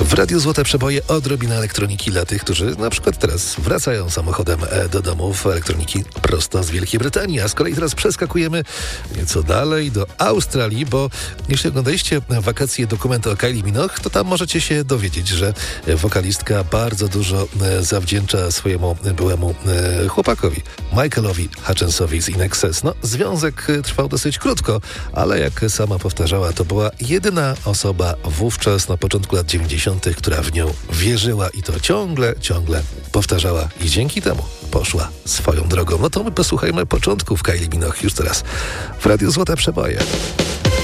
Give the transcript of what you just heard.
W Radiu Złote Przeboje odrobina elektroniki dla tych, którzy na przykład teraz wracają samochodem do domów. Elektroniki prosto z Wielkiej Brytanii, a z kolei teraz przeskakujemy nieco dalej do Australii, bo jeśli oglądaliście wakacje dokument o Kylie Minogue, to tam możecie się dowiedzieć, że wokalistka bardzo dużo zawdzięcza swojemu byłemu chłopakowi, Michaelowi Hutchensowi z In Excess. No, związek trwał dosyć krótko, ale jak sama powtarzała, to była jedyna osoba wówczas na początku lat 90., która w nią wierzyła i to ciągle powtarzała i dzięki temu poszła swoją drogą. No to my posłuchajmy początków Kylie Minogue już teraz w Radiu Złote Przeboje.